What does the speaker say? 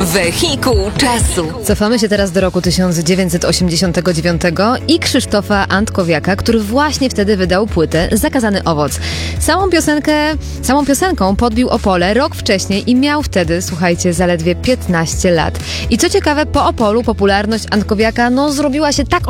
Wehikuł czasu. Cofamy się teraz do roku 1989 i Krzysztofa Antkowiaka, który właśnie wtedy wydał płytę Zakazany owoc. Samą piosenką podbił Opole rok wcześniej i miał wtedy, słuchajcie, zaledwie 15 lat. I co ciekawe, po Opolu popularność Antkowiaka zrobiła się tak